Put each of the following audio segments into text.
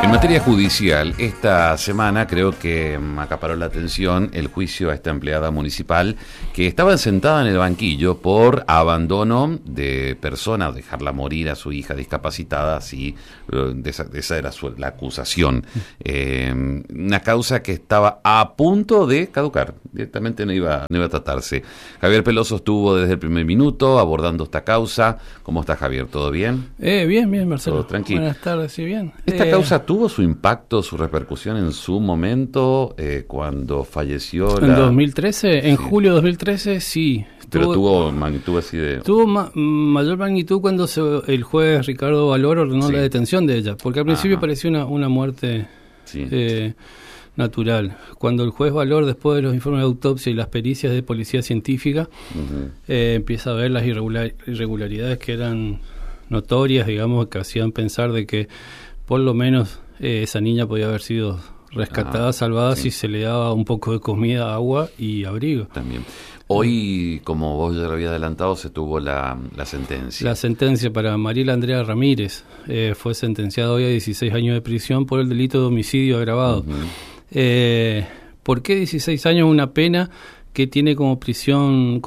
En materia judicial, esta semana creo que acaparó la atención el juicio a esta empleada municipal que estaba sentada en el banquillo por abandono de persona, dejarla morir a su hija discapacitada, así, esa era la acusación. Una causa que estaba a punto de caducar, directamente no iba a tratarse. Javier Peloso estuvo desde el primer minuto abordando esta causa. ¿Cómo está, Javier? ¿Todo bien? Bien, Marcelo. ¿Todo tranquilo? Buenas tardes, sí, bien. ¿Esta causa tuvo su impacto, su repercusión en su momento cuando falleció ¿En 2013? Sí. En julio de 2013, sí. Pero tuvo magnitud así de... Tuvo mayor magnitud cuando el juez Ricardo Valor ordenó la detención de ella, porque al principio parecía una muerte natural. Cuando el juez Valor, después de los informes de autopsia y las pericias de policía científica, empieza a ver las irregularidades que eran notorias, digamos, que hacían pensar de que por lo menos esa niña podía haber sido rescatada, salvada, si se le daba un poco de comida, agua y abrigo. También. Hoy, como vos ya lo habías adelantado, se tuvo la sentencia. La sentencia para Mariela Andrea Ramírez fue sentenciada hoy a 16 años de prisión por el delito de homicidio agravado. ¿Por qué 16 años? Una pena que tiene como prisión,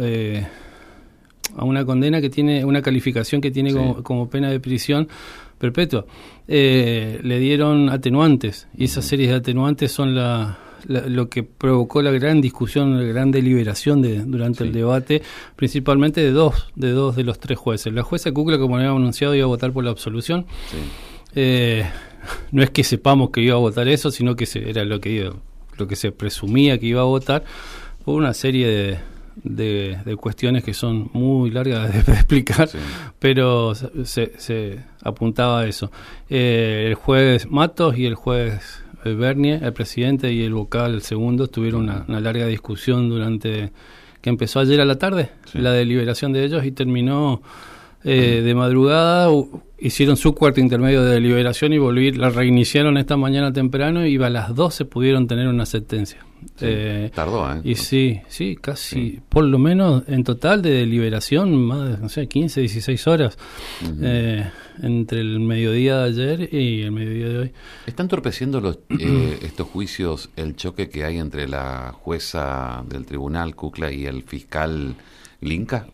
a una condena que tiene, una calificación que tiene como pena de prisión perpetua. Le dieron atenuantes, y esas series de atenuantes son lo que provocó la gran discusión, la gran deliberación durante el debate, principalmente de dos de los tres jueces. La jueza Kukla, como habíamos anunciado, iba a votar por la absolución. No es que sepamos que iba a votar eso, sino que era lo que se presumía que iba a votar, por una serie de cuestiones que son muy largas de explicar, pero se apuntaba a eso. El juez Matos y el juez Bernier, el presidente, y el vocal, el segundo, tuvieron una larga discusión que empezó ayer a la tarde, la deliberación de ellos, y terminó de madrugada. Hicieron su cuarto intermedio de deliberación y la reiniciaron esta mañana temprano, y a las 12 pudieron tener una sentencia. Tardó, Y sí, casi, por lo menos en total de deliberación, más de, 15, 16 horas, entre el mediodía de ayer y el mediodía de hoy. ¿Está entorpeciendo estos juicios el choque que hay entre la jueza del tribunal, Kukla, y el fiscal Linca?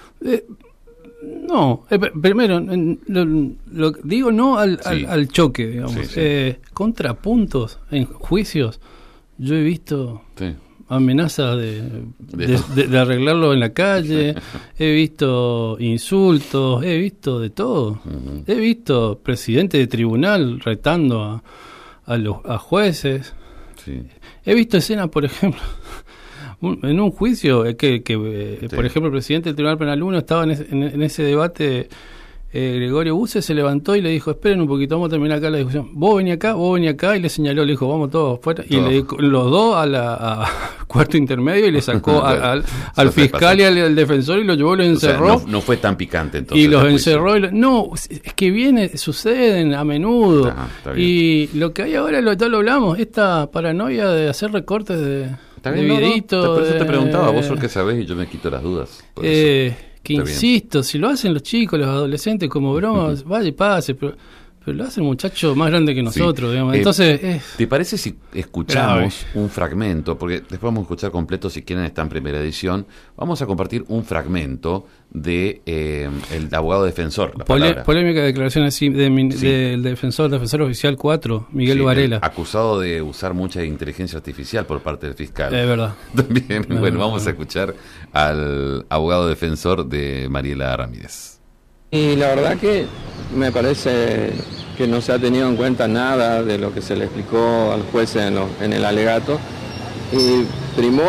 No, primero, lo digo no al choque, digamos. Contrapuntos en juicios. Yo he visto amenazas de arreglarlo en la calle, he visto insultos, he visto de todo. He visto presidente de tribunal retando a jueces. He visto escenas, por ejemplo, en un juicio por ejemplo, el presidente del Tribunal Penal 1 estaba en ese debate. Gregorio Buce se levantó y le dijo: esperen un poquito, vamos a terminar acá la discusión. Vos vení acá, y le señaló, le dijo: vamos todos fuera. Y los dos a cuarto intermedio, y le sacó al fiscal y al defensor, y lo llevó y lo encerró. O sea, no fue tan picante entonces. Y los encerró. No, es que suceden a menudo. Y lo que hay ahora, ya lo hablamos, esta paranoia de hacer recortes de videitos. Por eso te preguntaba, vos sos el que sabés y yo me quito las dudas. Que insisto, si lo hacen los chicos, los adolescentes como broma, vaya y pase, pero lo hacen muchachos más grandes que nosotros, digamos. Entonces, ¿te parece si escuchamos un fragmento? Porque después vamos a escuchar completo, si quieren, está en primera edición. Vamos a compartir un fragmento de el abogado defensor. Polémica declaración así del defensor oficial 4, Miguel Varela. Acusado de usar mucha inteligencia artificial por parte del fiscal. Es verdad. También, vamos a escuchar al abogado defensor de Mariela Ramírez. Y la verdad que me parece que no se ha tenido en cuenta nada de lo que se le explicó al juez en el alegato, y primó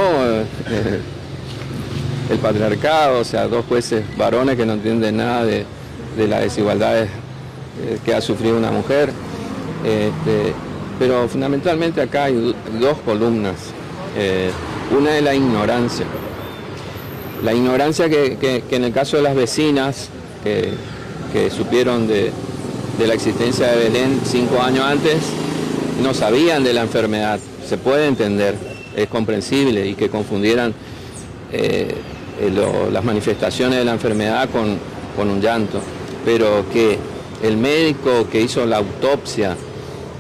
el patriarcado, o sea, dos jueces varones que no entienden nada de las desigualdades que ha sufrido una mujer, pero fundamentalmente acá hay dos columnas. Una es la ignorancia que en el caso de las vecinas que supieron de la existencia de Belén 5 años antes, no sabían de la enfermedad. Se puede entender, es comprensible, y que confundieran las manifestaciones de la enfermedad con un llanto, pero que el médico que hizo la autopsia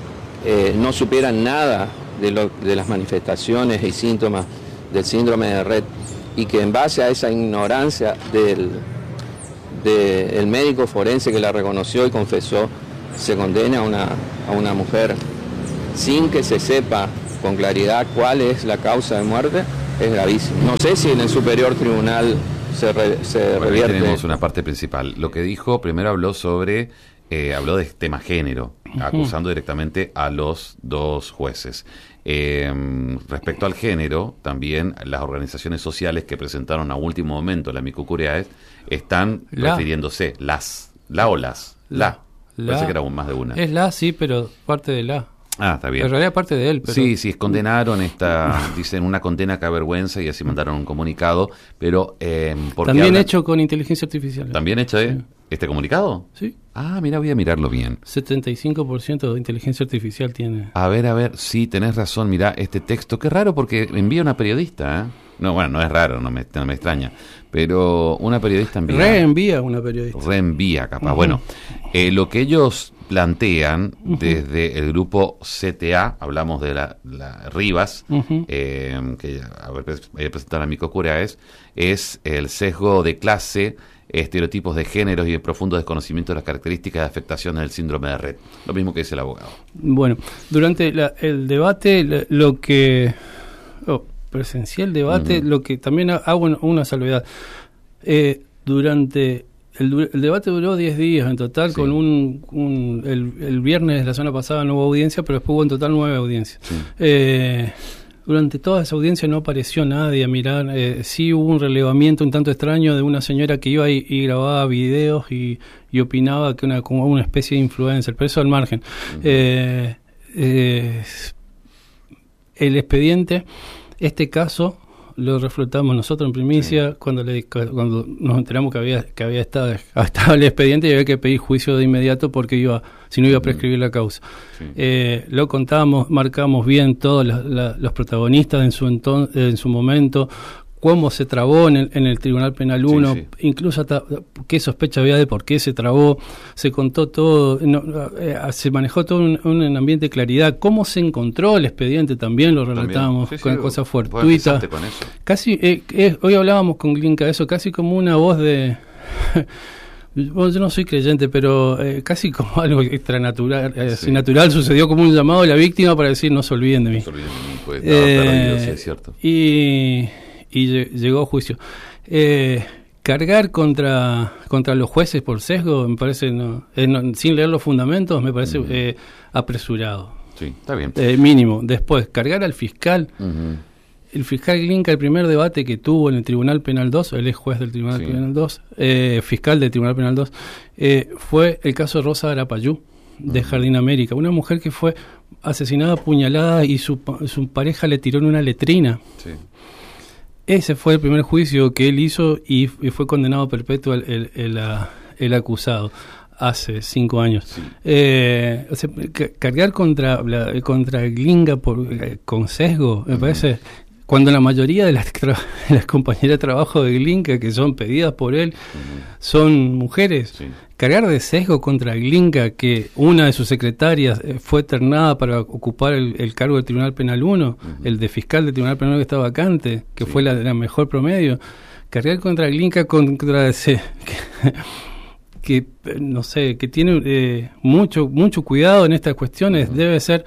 no supieran nada de las manifestaciones y síntomas del síndrome de Rett, y que en base a esa ignorancia del médico forense que la reconoció y confesó, se condene a una mujer sin que se sepa con claridad cuál es la causa de muerte, es gravísimo. No sé si en el superior tribunal se revierte. Tenemos una parte principal. Lo que dijo, primero habló de tema género, acusando directamente a los dos jueces. Respecto al género, también las organizaciones sociales que presentaron a último momento la amicus curiae están refiriéndose la. Parece que era más de una. Es sí, pero parte de la. Está bien. En realidad parte de él. Pero... Sí, condenaron dicen una condena que avergüenza, y así mandaron un comunicado, pero... también hecho con inteligencia artificial. ¿También hecho este comunicado? Sí. Mira, voy a mirarlo bien. 75% de inteligencia artificial tiene. A ver, sí, tenés razón, mirá, este texto, qué raro porque envía una periodista, ¿eh? No, bueno, no es raro, no me extraña, pero una periodista envía... Reenvía una periodista. Reenvía, capaz. Bueno, lo que ellos plantean desde el grupo CTA, hablamos de la Rivas, que presentaron a amicus curiae, es el sesgo de clase, estereotipos de géneros y el profundo desconocimiento de las características de afectación del síndrome de Rett. Lo mismo que dice el abogado. Bueno, durante el debate, lo que... presencié el debate, lo que también hago una salvedad. Durante... El debate duró 10 días en total, con el viernes de la semana pasada no hubo audiencia, pero después hubo en total 9 audiencias. Sí. Durante toda esa audiencia no apareció nadie a mirar. Sí hubo un relevamiento un tanto extraño de una señora que iba y grababa videos y opinaba que como una especie de influencer, pero eso al margen. El expediente, este caso... lo reflotamos nosotros en primicia cuando nos enteramos que había estado el expediente y había que pedir juicio de inmediato porque si no iba a prescribir la causa. Lo contamos, marcamos bien todos los protagonistas en su momento, cómo se trabó en el Tribunal Penal 1, incluso hasta qué sospecha había de por qué se trabó, se contó todo, se manejó todo un ambiente de claridad, cómo se encontró el expediente también lo relatamos con cosas fortuitas. Casi, hoy hablábamos con Glinka de eso, casi como una voz de... Bueno, yo no soy creyente, pero casi como algo extranatural, natural, sucedió como un llamado a la víctima para decir no se olviden de mí. No se olviden de mí, pues estaba perdido, sí, es cierto. Y llegó a juicio. Cargar contra los jueces por sesgo, me parece, sin leer los fundamentos, me parece apresurado. Sí, está bien. Mínimo. Después, cargar al fiscal. El fiscal Glinka, el primer debate que tuvo en el Tribunal Penal 2, él es juez del Tribunal Penal 2, fiscal del Tribunal Penal 2, fue el caso de Rosa Arapayú, de Jardín América, una mujer que fue asesinada a puñaladas y su pareja le tiró en una letrina. Sí. Ese fue el primer juicio que él hizo y fue condenado a perpetua el acusado hace 5 años. Sí. O sea, cargar contra Glinka con sesgo, me parece, cuando la mayoría de las compañeras de trabajo de Glinka, que son pedidas por él, son mujeres. Sí. Cargar de sesgo contra Glinka, que una de sus secretarias fue ternada para ocupar el cargo del Tribunal Penal 1, el de fiscal del Tribunal Penal 1 que está vacante, que fue la mejor promedio. Cargar contra Glinka, contra ese... que no sé, que tiene mucho cuidado en estas cuestiones, debe ser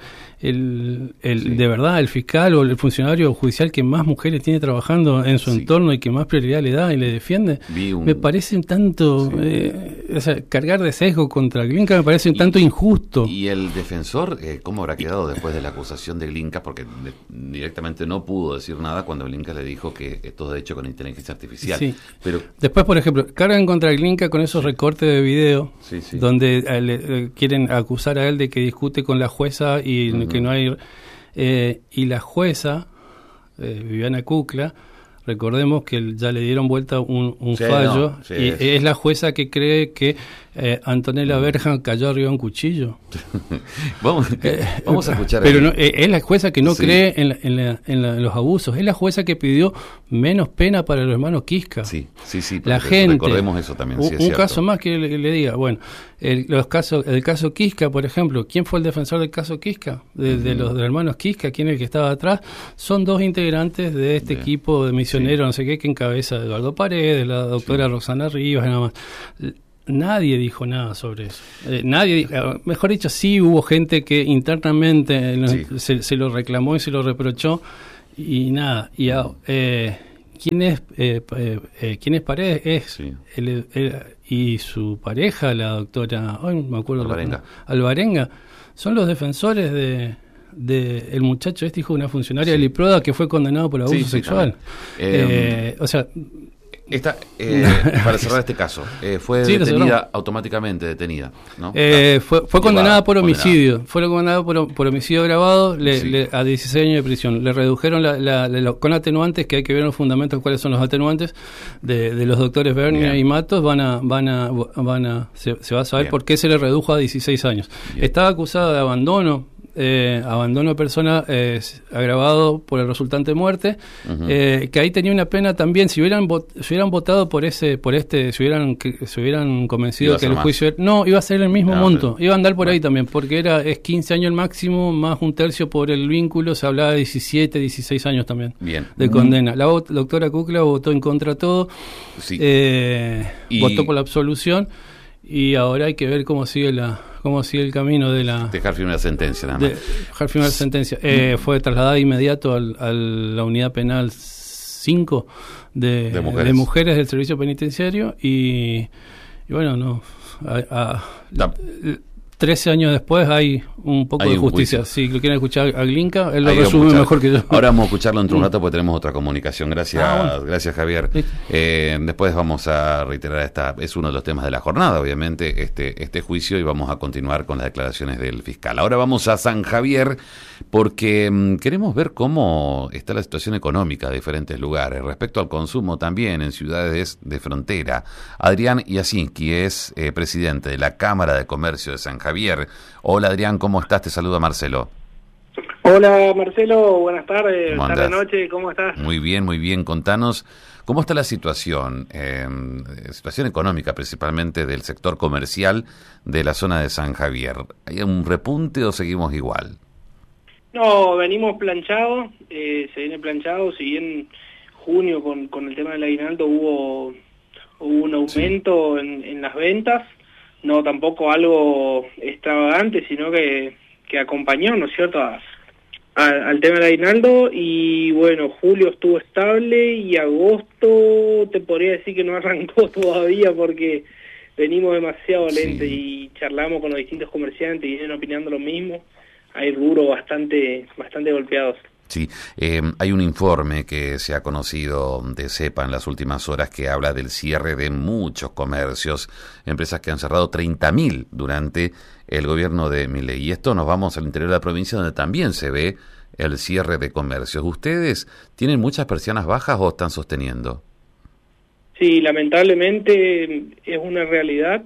de verdad el fiscal o el funcionario judicial que más mujeres tiene trabajando en su entorno y que más prioridad le da y le defiende. Me parece un tanto o sea, cargar de sesgo contra Glinka me parece un tanto injusto. Y el defensor, ¿cómo habrá quedado después de la acusación de Glinka? Porque directamente no pudo decir nada cuando Glinka le dijo que todo hecho con inteligencia artificial. Pero después, por ejemplo, cargan contra Glinka con esos recortes de video donde le quieren acusar a él de que discute con la jueza y que no hay... y la jueza, Viviana Kukla, recordemos que ya le dieron vuelta un fallo, y es la jueza que cree que Antonella Berjan cayó arriba de un cuchillo. vamos a escuchar. Pero no, es la jueza que no cree en los abusos, es la jueza que pidió menos pena para los hermanos Kiska. Sí. La gente, recordemos eso también. Un caso más que le diga, bueno, el caso Quisca, por ejemplo. ¿Quién fue el defensor del caso Quisca? De los hermanos Quisca, ¿quién es el que estaba atrás? Son dos integrantes de este equipo de misioneros, no sé qué, que encabeza Eduardo Paredes, la doctora Roxana Rivas, nada más. Nadie dijo nada sobre eso. Mejor dicho, sí hubo gente que internamente se lo reclamó y se lo reprochó y nada. ¿Quién es Paredes? Y su pareja, la doctora, hoy me acuerdo, Alvarenga, son los defensores de el muchacho hijo de una funcionaria del IPRODA que fue condenado por abuso sexual. O sea, para cerrar este caso, fue detenida automáticamente, ¿no? Fue condenada por homicidio. Fue condenada por homicidio agravado a 16 años de prisión. Le redujeron con atenuantes, que hay que ver en los fundamentos cuáles son los atenuantes de los doctores Bernia y Matos. Se va a saber por qué se le redujo a 16 años. Bien. Estaba acusada de abandono de persona agravado por el resultante de muerte, que ahí tenía una pena también. Si hubieran votado se hubieran convencido que el juicio iba a ser el mismo monto, iba a andar por ahí también, porque es 15 años el máximo, más un tercio por el vínculo, se hablaba de 17, 16 años también de condena. La doctora Kukla votó en contra de todo, votó por la absolución, y ahora hay que ver cómo sigue el camino de dejar firme la sentencia, nada más. Dejar firme la sentencia. Fue trasladada de inmediato a la unidad penal 5 de mujeres del servicio penitenciario y bueno, 13 años después hay un poco de justicia. Si lo quieren escuchar a Glinka, él lo resume mejor que yo. Ahora vamos a escucharlo entre un rato porque tenemos otra comunicación. Gracias Javier. Después vamos a reiterar es uno de los temas de la jornada, obviamente, este juicio, y vamos a continuar con las declaraciones del fiscal. Ahora vamos a San Javier porque queremos ver cómo está la situación económica de diferentes lugares, respecto al consumo también en ciudades de frontera. Adrián Yasinski es presidente de la Cámara de Comercio de San Javier. Hola Adrián, ¿cómo estás? Te saluda Marcelo. Hola Marcelo, buenas tardes, tarde noche, ¿cómo estás? Muy bien, contanos cómo está la situación económica principalmente del sector comercial de la zona de San Javier. ¿Hay un repunte o seguimos igual? No, venimos planchados, se viene planchado, si bien junio con el tema del aguinaldo hubo un aumento en las ventas, no tampoco algo extravagante, sino que acompañó, ¿no es cierto?, al tema del aguinaldo. Y bueno, julio estuvo estable y agosto te podría decir que no arrancó todavía porque venimos demasiado lento y charlamos con los distintos comerciantes y vienen opinando lo mismo. Hay rubros bastante golpeados. Sí, hay un informe que se ha conocido de CEPA en las últimas horas que habla del cierre de muchos comercios, empresas que han cerrado 30.000 durante el gobierno de Milei. Y esto nos vamos al interior de la provincia donde también se ve el cierre de comercios. ¿Ustedes tienen muchas persianas bajas o están sosteniendo? Sí, lamentablemente es una realidad.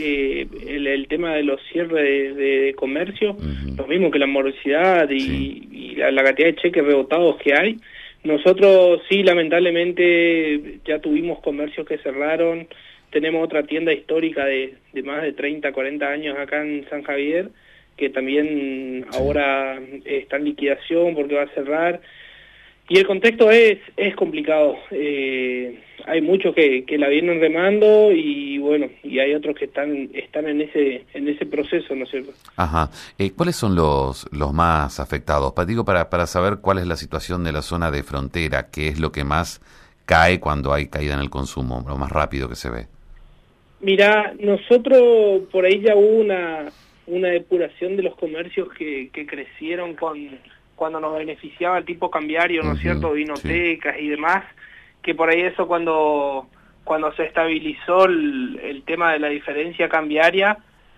El tema de los cierres de comercio, lo mismo que la morosidad y la cantidad de cheques rebotados que hay. Nosotros sí, lamentablemente ya tuvimos comercios que cerraron. Tenemos otra tienda histórica de más de 30, 40 años acá en San Javier, que también ahora está en liquidación porque va a cerrar. Y el contexto es complicado. Hay muchos que la vienen remando y bueno, y hay otros que están en ese proceso, ¿no es cierto? Ajá. ¿Cuáles son los más afectados? Digo, para saber cuál es la situación de la zona de frontera, qué es lo que más cae cuando hay caída en el consumo, lo más rápido que se ve. Mirá, nosotros por ahí ya hubo una depuración de los comercios que crecieron cuando nos beneficiaba el tipo cambiario, ¿no es cierto?, vinotecas y demás, que por ahí eso cuando se estabilizó el tema de la diferencia cambiaria,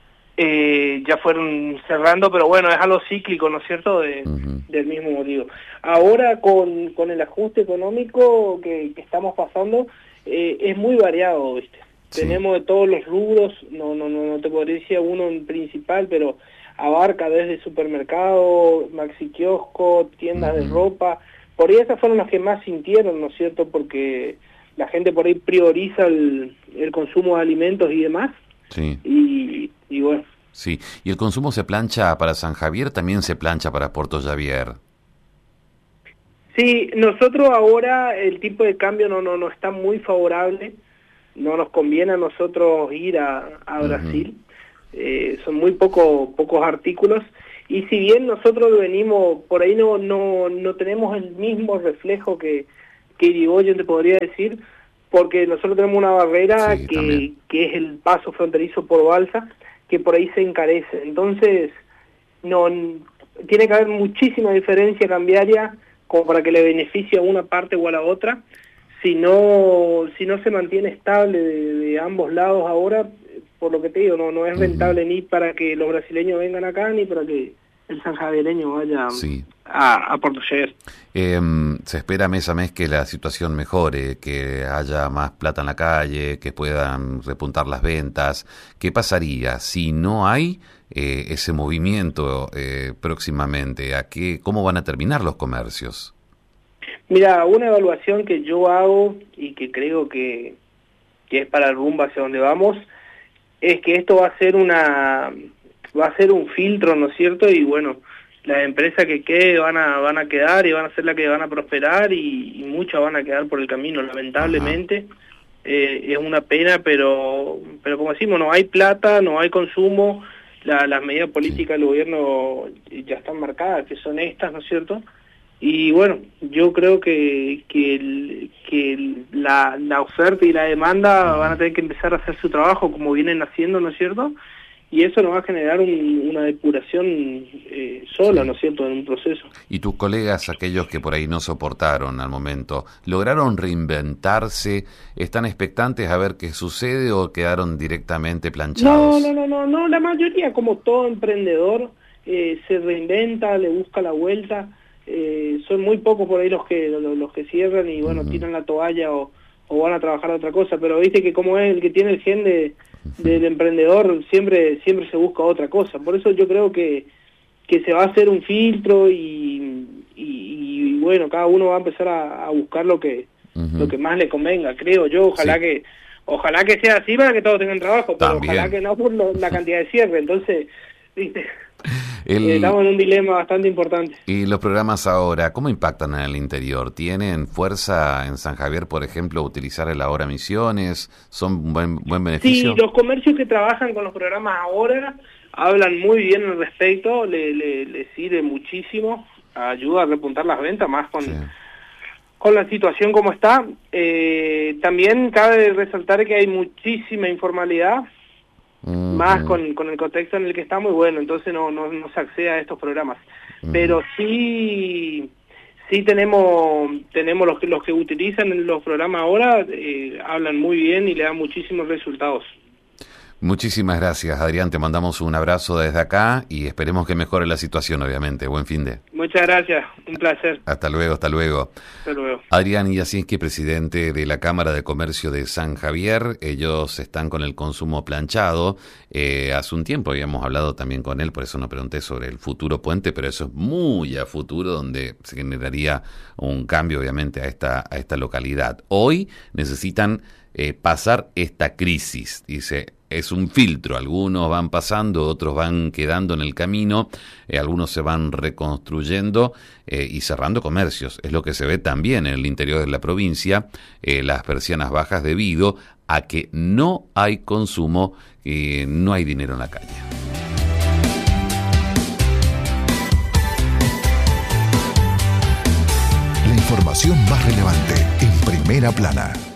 ya fueron cerrando, pero bueno, es algo cíclico, ¿no es cierto?, del mismo motivo. Ahora con el ajuste económico que estamos pasando, es muy variado, ¿viste? Sí. Tenemos de todos los rubros, no te podría decir uno en principal, pero abarca desde supermercado, maxi kiosco, tiendas de ropa. Por ahí esas fueron las que más sintieron, ¿no es cierto?, porque la gente por ahí prioriza el consumo de alimentos y demás. Sí. bueno. Sí, ¿y el consumo se plancha para San Javier, también se plancha para Puerto Xavier? Sí, nosotros ahora el tipo de cambio no está muy favorable, no nos conviene a nosotros ir a Brasil, son muy pocos artículos, y si bien nosotros venimos, por ahí no tenemos el mismo reflejo que Irigoyen, te podría decir, porque nosotros tenemos una barrera que es el paso fronterizo por Balsa, que por ahí se encarece. Entonces, tiene que haber muchísima diferencia cambiaria como para que le beneficie a una parte o a la otra. Si no se mantiene estable de ambos lados ahora, por lo que te digo, no es rentable ni para que los brasileños vengan acá, ni para que el sanjaviereño vaya a Puerto Xavier. Se espera mes a mes que la situación mejore, que haya más plata en la calle, que puedan repuntar las ventas. ¿Qué pasaría si no hay ese movimiento próximamente? ¿Cómo van a terminar los comercios? Mira, una evaluación que yo hago y que creo que es para el rumbo hacia donde vamos, es que esto va a ser un filtro, ¿no es cierto? Y bueno, las empresas que queden van a quedar y van a ser las que van a prosperar y muchas van a quedar por el camino, lamentablemente. Es una pena, pero como decimos, no hay plata, no hay consumo, las medidas políticas del gobierno ya están marcadas, que son estas, ¿no es cierto? Y bueno, yo creo que la oferta y la demanda van a tener que empezar a hacer su trabajo como vienen haciendo, ¿no es cierto? Y eso nos va a generar una depuración sola, ¿no es cierto?, en un proceso. ¿Y tus colegas, aquellos que por ahí no soportaron al momento, lograron reinventarse? ¿Están expectantes a ver qué sucede o quedaron directamente planchados? No, la mayoría, como todo emprendedor, se reinventa, le busca la vuelta. Son muy pocos por ahí los que cierran y bueno, tiran la toalla o van a trabajar a otra cosa, pero viste que como es el que tiene el gen del emprendedor, siempre se busca otra cosa. Por eso yo creo que se va a hacer un filtro y bueno, cada uno va a empezar a buscar lo que más le convenga, creo yo. Ojalá que sea así para que todos tengan trabajo, pero también, ojalá que no por la cantidad de cierre. Entonces, viste, estamos en un dilema bastante importante. ¿Y los programas ahora, cómo impactan en el interior? ¿Tienen fuerza en San Javier, por ejemplo, utilizar el Ahora Misiones? ¿Son buen beneficio? Sí, los comercios que trabajan con los programas ahora hablan muy bien al respecto, le sirve muchísimo, ayuda a repuntar las ventas, más con la situación como está. También cabe resaltar que hay muchísima informalidad, más con el contexto en el que estamos, y bueno, entonces no se accede a estos programas. Pero sí tenemos los que utilizan los programas ahora, hablan muy bien y le dan muchísimos resultados. Muchísimas gracias, Adrián, te mandamos un abrazo desde acá y esperemos que mejore la situación, obviamente. Buen fin de. Muchas gracias, un placer. Hasta luego. Hasta luego. Adrián Jasinski, presidente de la Cámara de Comercio de San Javier. Ellos están con el consumo planchado. Hace un tiempo habíamos hablado también con él, por eso no pregunté sobre el futuro puente, pero eso es muy a futuro, donde se generaría un cambio, obviamente, a esta localidad. Hoy necesitan pasar esta crisis, dice. Es un filtro, algunos van pasando, otros van quedando en el camino, algunos se van reconstruyendo y cerrando comercios. Es lo que se ve también en el interior de la provincia, las persianas bajas debido a que no hay consumo, no hay dinero en la calle. La información más relevante en Primera Plana.